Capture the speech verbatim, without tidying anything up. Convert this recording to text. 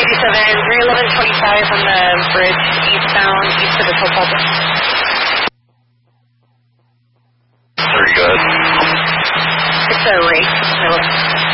eighty-seven, three eleven twenty-five on the bridge eastbound, east of the Total. Very good. It's a race.